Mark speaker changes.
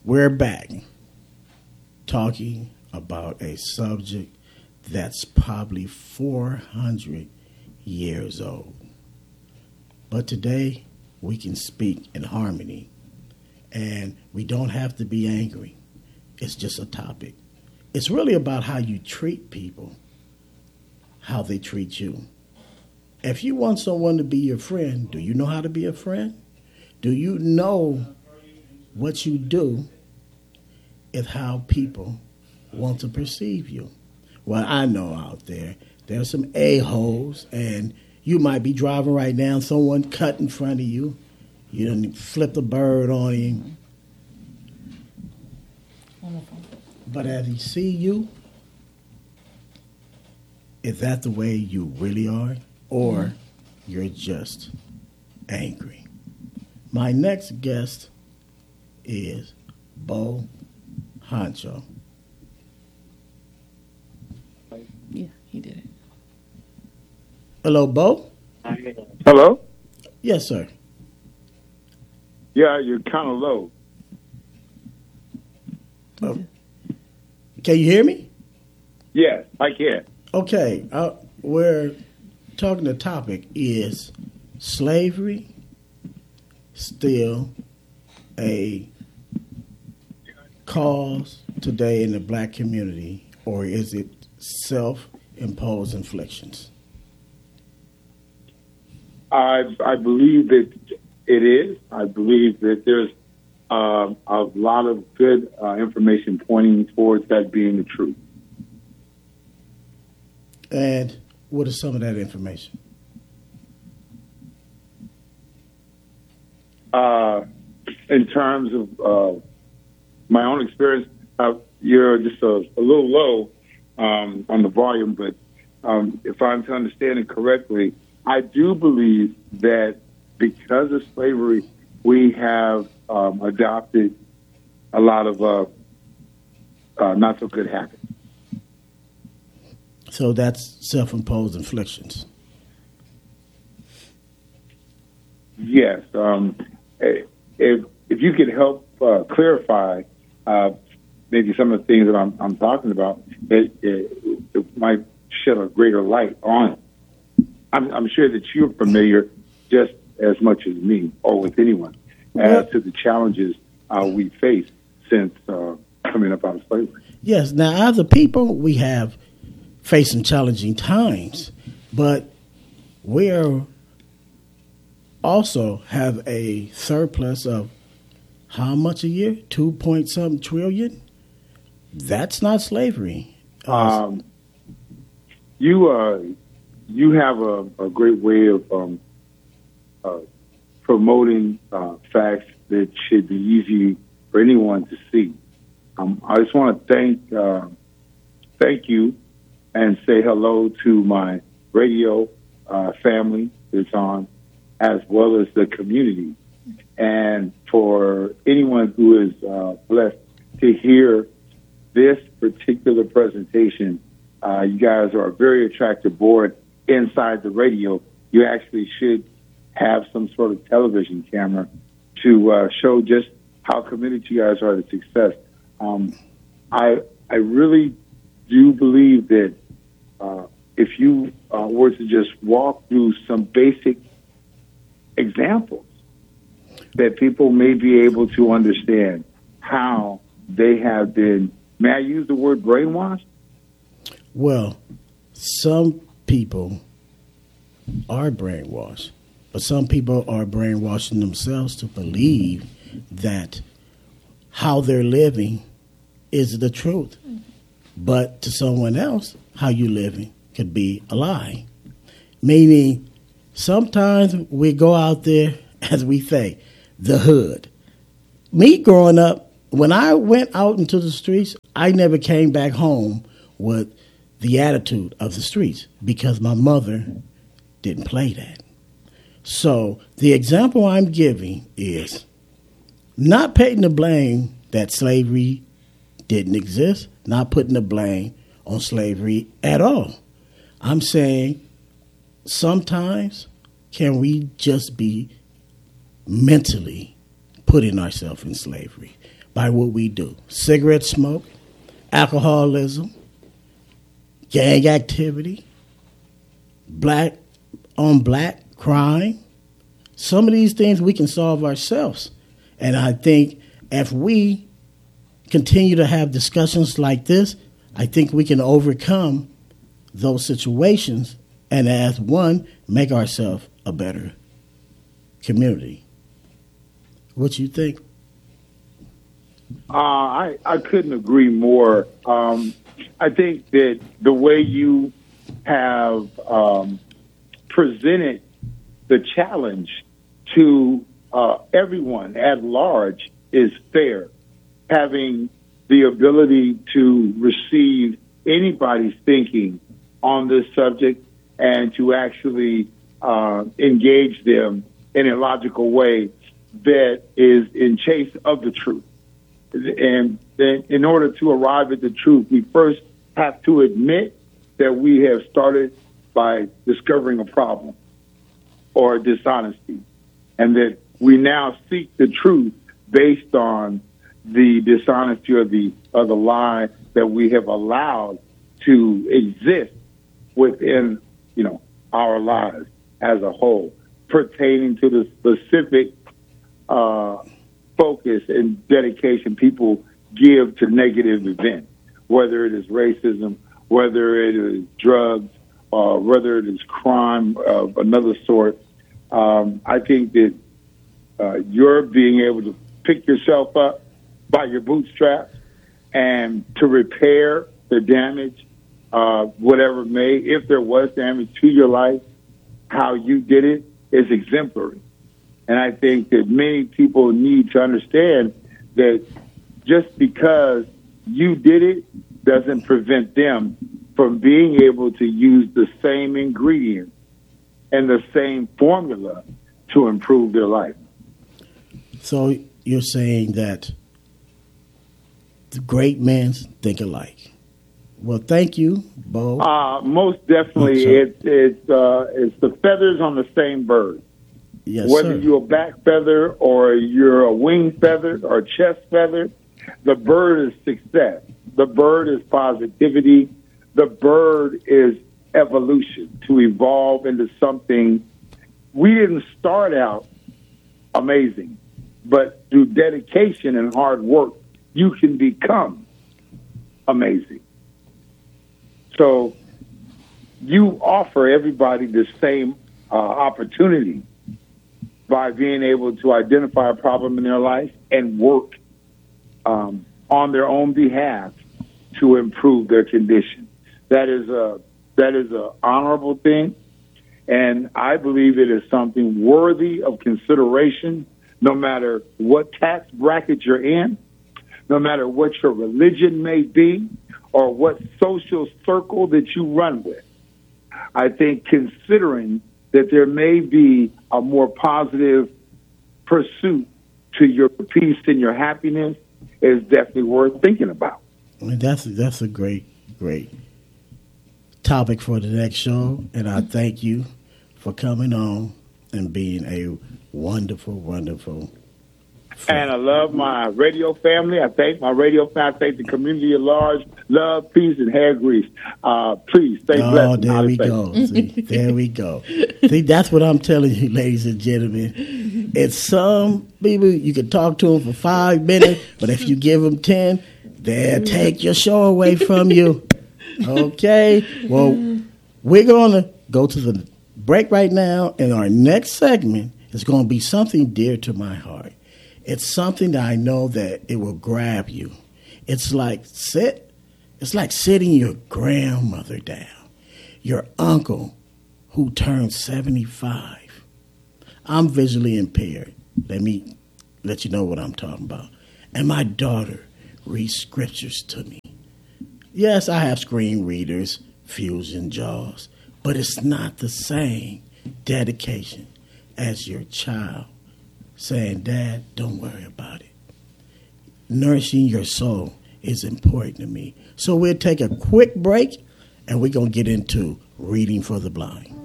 Speaker 1: We're back talking about a subject that's probably 400 years old. But today, we can speak in harmony, and we don't have to be angry. It's just a topic. It's really about how you treat people, how they treat you. If you want someone to be your friend, do you know how to be a friend? Do you know what you do is how people want to perceive you? Well, I know out there's some a-holes, and you might be driving right now, someone cut in front of you, you done flipped a bird on him. But as he see you, is that the way you really are? Or you're just angry? My next guest is Bo Honcho.
Speaker 2: Yeah, he did it.
Speaker 1: Hello, Bo?
Speaker 3: Hello?
Speaker 1: Yes, sir.
Speaker 3: Yeah, you're kind of low.
Speaker 1: Oh. Can you hear me?
Speaker 3: Yes, I can.
Speaker 1: Okay, we're talking, the topic is slavery still a cause today in the black community, or is it self-imposed inflictions?
Speaker 3: I believe that it is. I believe that there's a lot of good information pointing towards that being the truth.
Speaker 1: And what is some of that information?
Speaker 3: In terms of my own experience, you're just a little low on the volume, but if I'm to understand it correctly, I do believe that because of slavery, we have adopted a lot of not so good habits.
Speaker 1: So that's self-imposed inflictions.
Speaker 3: Yes. If you could help clarify maybe some of the things that I'm talking about, it might shed a greater light on it. I'm sure that you're familiar just as much as me or with anyone as to the challenges we face since coming up out of slavery.
Speaker 1: Yes. Now, as a people, we have faced some challenging times, but we're also have a surplus of how much a year? 2-point-something trillion? That's not slavery.
Speaker 3: You have a great way of promoting facts that should be easy for anyone to see. I just want to thank you and say hello to my radio family that's on, as well as the community. And for anyone who is blessed to hear this particular presentation, you guys are a very attractive board inside the radio. You actually should have some sort of television camera to show just how committed you guys are to success. I really do believe that if you were to just walk through some basic examples, that people may be able to understand how they have been, may I use the word brainwashed?
Speaker 1: Well, some people are brainwashed, but some people are brainwashing themselves to believe that how they're living is the truth. But to someone else, how you living could be a lie. Meaning, sometimes we go out there, as we say, the hood. Me growing up, when I went out into the streets, I never came back home with the attitude of the streets because my mother didn't play that. So the example I'm giving is not putting the blame that slavery didn't exist, not putting the blame on slavery at all. I'm saying sometimes can we just be mentally putting ourselves in slavery? by what we do. Cigarette smoke, alcoholism, gang activity, black on black crime. Some of these things we can solve ourselves. And I think if we continue to have discussions like this, I think we can overcome those situations and as one, make ourselves a better community. What you think?
Speaker 3: I couldn't agree more. I think that the way you have presented the challenge to everyone at large is fair. Having the ability to receive anybody's thinking on this subject and to actually engage them in a logical way that is in chase of the truth. And then in order to arrive at the truth, we first have to admit that we have started by discovering a problem or dishonesty, and that we now seek the truth based on the dishonesty or the lie that we have allowed to exist within, our lives as a whole, pertaining to the specific focus and dedication people give to negative events, whether it is racism, whether it is drugs, or whether it is crime of another sort. I think that you're being able to pick yourself up by your bootstraps and to repair the damage, whatever may, if there was damage to your life, how you did it is exemplary. And I think that many people need to understand that just because you did it doesn't prevent them from being able to use the same ingredients and the same formula to improve their life.
Speaker 1: So you're saying that the great men think alike. Well, thank you, Bo.
Speaker 3: Most definitely, it's the feathers on the same bird.
Speaker 1: Yes,
Speaker 3: Whether
Speaker 1: sir.
Speaker 3: you're a back feather or you're a wing feather or a chest feather, the bird is success. The bird is positivity. The bird is evolution, to evolve into something. We didn't start out amazing, but through dedication and hard work, you can become amazing. So you offer everybody the same opportunity by being able to identify a problem in their life and work on their own behalf to improve their condition. That is a honorable thing, and I believe it is something worthy of consideration, no matter what tax bracket you're in, no matter what your religion may be, or what social circle that you run with. I think considering that there may be a more positive pursuit to your peace and your happiness is definitely worth thinking about.
Speaker 1: And that's a great topic for the next show, and I thank you for coming on and being a wonderful friend.
Speaker 3: And I love my radio family. I thank my radio family. I thank the community at large. Love, peace, and hair grease. Please stay blessed.
Speaker 1: Oh, there we go. See, there we go. See, that's what I'm telling you, ladies and gentlemen. It's some people, you can talk to them for 5 minutes, but if you give them 10, they'll take your show away from you. Okay? Well, we're going to go to the break right now, and our next segment is going to be something dear to my heart. It's something that I know that it will grab you. It's like sitting your grandmother down, your uncle who turned 75. I'm visually impaired. Let me let you know what I'm talking about. And my daughter reads scriptures to me. Yes, I have screen readers, Fusion JAWS, but it's not the same dedication as your child saying, Dad, don't worry about it. Nourishing your soul is important to me. So we'll take a quick break, and we're going to get into Reading for the Blind.